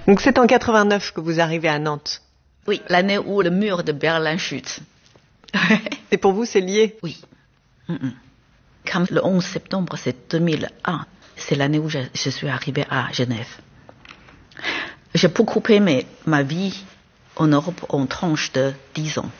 Donc c'est en 89 que vous arrivez à Nantes. Oui, l'année où le mur de Berlin chute. Et pour vous, c'est lié? Oui. Comme le 11 septembre, c'est 2001. C'est l'année où je suis arrivée à Genève. J'ai beaucoup aimé ma vie en Europe en tranche de 10 ans.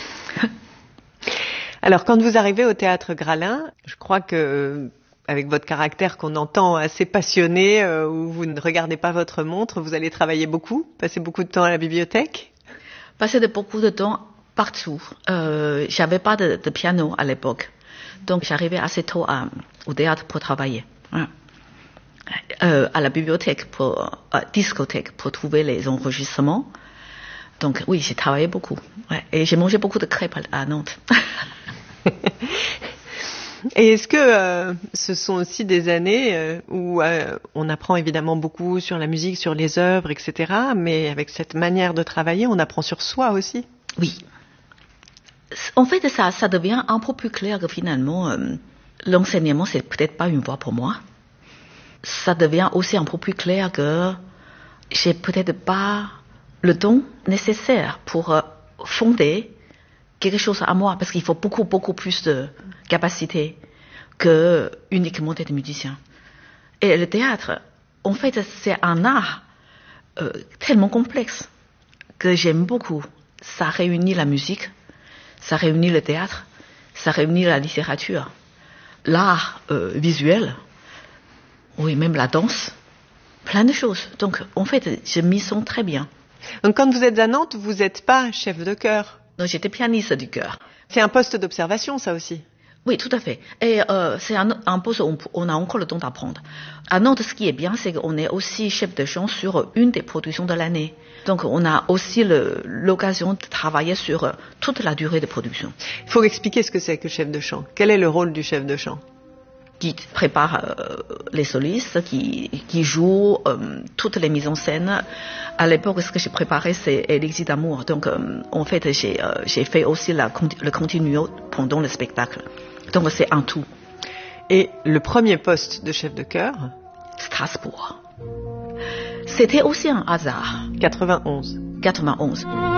Alors, quand vous arrivez au Théâtre Gralin, je crois que, avec votre caractère qu'on entend assez passionné, où vous ne regardez pas votre montre, vous allez travailler beaucoup, passer beaucoup de temps à la bibliothèque? Passer beaucoup de temps partout. J'avais pas de piano à l'époque. Donc, j'arrivais assez tôt au théâtre pour travailler. À la bibliothèque, discothèque, pour trouver les enregistrements. Donc, oui, j'ai travaillé beaucoup. Ouais. Et j'ai mangé beaucoup de crêpes à Nantes. Et est-ce que ce sont aussi des années où on apprend évidemment beaucoup sur la musique, sur les œuvres, etc. Mais avec cette manière de travailler, on apprend sur soi aussi? Oui. En fait, ça devient un peu plus clair que finalement, l'enseignement, c'est peut-être pas une voie pour moi. Ça devient aussi un peu plus clair que j'ai peut-être pas le don nécessaire pour fonder quelque chose à moi, parce qu'il faut beaucoup plus de capacité que uniquement être musicien. Et le théâtre, en fait, c'est un art tellement complexe que j'aime beaucoup. Ça réunit la musique, ça réunit le théâtre, ça réunit la littérature, l'art visuel, oui, même la danse, plein de choses. Donc, en fait, je m'y sens très bien. Donc, quand vous êtes à Nantes, vous n'êtes pas chef de chœur? Non, j'étais pianiste du chœur. C'est un poste d'observation, ça aussi? Oui, tout à fait. Et c'est un poste où on a encore le temps d'apprendre. À Nantes, ce qui est bien, c'est qu'on est aussi chef de chant sur une des productions de l'année. Donc, on a aussi l'occasion de travailler sur toute la durée de production. Il faut expliquer ce que c'est que chef de chant. Quel est le rôle du chef de chant? Qui prépare les solistes, qui joue toutes les mises en scène. À l'époque, ce que j'ai préparé, c'est Élixir d'amour. Donc, en fait, j'ai fait aussi le continuo pendant le spectacle. Donc, c'est un tout. Et le premier poste de chef de chœur? Strasbourg. C'était aussi un hasard. 91. 91.